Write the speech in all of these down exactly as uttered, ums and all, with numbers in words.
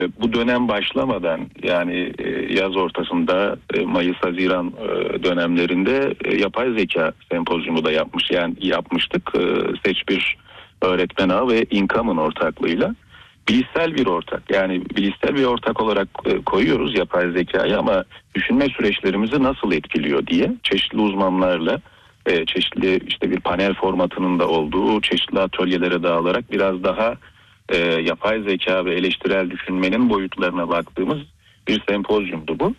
bu dönem başlamadan, yani yaz ortasında, Mayıs-Haziran dönemlerinde yapay zeka sempozyumu da yapmış, yani yapmıştık. Seç bir öğretmen ağı ve İnkam'ın ortaklığıyla. Bilişsel bir ortak, yani bilişsel bir ortak olarak koyuyoruz yapay zekayı, ama düşünme süreçlerimizi nasıl etkiliyor diye çeşitli uzmanlarla, çeşitli işte bir panel formatının da olduğu çeşitli atölyelere dağılarak biraz daha e, yapay zeka ve eleştirel düşünmenin boyutlarına baktığımız bir sempozyumdu bu.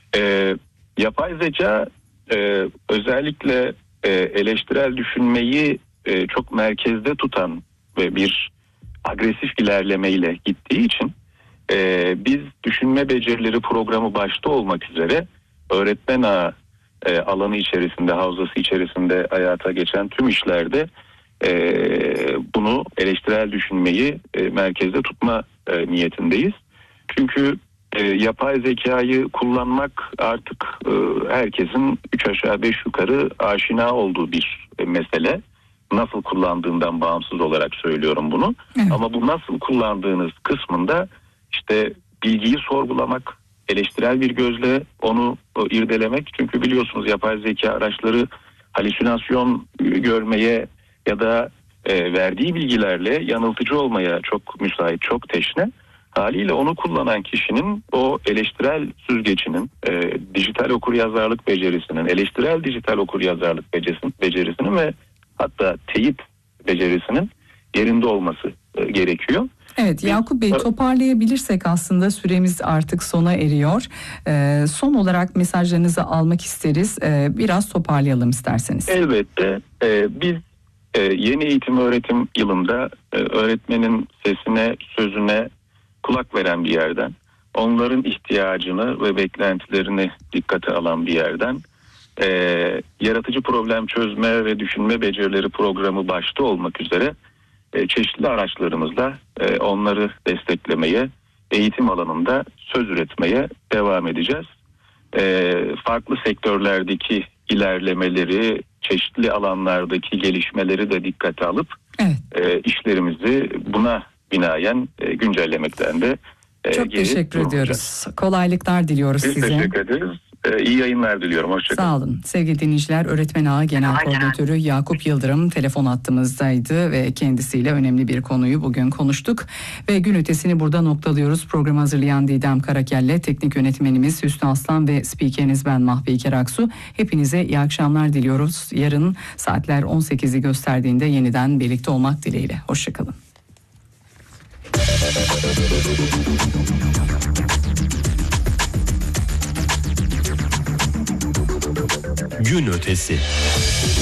E, yapay zeka e, özellikle e, eleştirel düşünmeyi e, çok merkezde tutan ve bir agresif ilerlemeyle gittiği için e, biz düşünme becerileri programı başta olmak üzere öğretmen ağı e, alanı içerisinde, havzası içerisinde hayata geçen tüm işlerde e, bunu eleştirel düşünmeyi e, merkezde tutma e, niyetindeyiz. Çünkü e, yapay zekayı kullanmak artık e, herkesin üç aşağı beş yukarı aşina olduğu bir e, mesele. Nasıl kullandığından bağımsız olarak söylüyorum bunu. Evet. Ama bu nasıl kullandığınız kısmında işte bilgiyi sorgulamak, eleştirel bir gözle onu irdelemek. Çünkü biliyorsunuz yapay zeka araçları halüsinasyon görmeye ya da e, verdiği bilgilerle yanıltıcı olmaya çok müsait, çok teşne. Haliyle onu kullanan kişinin o eleştirel süzgecinin, e, dijital okuryazarlık becerisinin, eleştirel dijital okuryazarlık becerisinin, becerisinin ve hatta teyit becerisinin yerinde olması e, gerekiyor. Evet Yakup Bey, toparlayabilirsek aslında süremiz artık sona eriyor. Ee, son olarak mesajlarınızı almak isteriz. Ee, biraz toparlayalım isterseniz. Elbette. Ee, biz e, yeni eğitim öğretim yılında e, öğretmenin sesine, sözüne kulak veren bir yerden, onların ihtiyacını ve beklentilerini dikkate alan bir yerden, e, yaratıcı problem çözme ve düşünme becerileri programı başta olmak üzere e, çeşitli araçlarımızla e, onları desteklemeye, eğitim alanında söz üretmeye devam edeceğiz. E, farklı sektörlerdeki ilerlemeleri, çeşitli alanlardaki gelişmeleri de dikkate alıp evet. e, işlerimizi buna binaen e, güncellemekten de e, çok teşekkür ediyoruz. Kolaylıklar diliyoruz Biz size. Teşekkür ederiz. Ee, iyi yayınlar diliyorum. Hoşçakalın. Sağ olun. Sevgili dinleyiciler, Öğretmen Ağı Genel Koordinatörü Yakup Yıldırım telefon hattımızdaydı ve kendisiyle önemli bir konuyu bugün konuştuk. Ve gün ötesini burada noktalıyoruz. Programı hazırlayan Didem Karakelle, teknik yönetmenimiz Hüsnü Aslan ve spikeriniz ben Mahve İker Aksu. Hepinize iyi akşamlar diliyoruz. Yarın saatler on sekizi gösterdiğinde yeniden birlikte olmak dileğiyle. Hoşçakalın. Gün ötesi.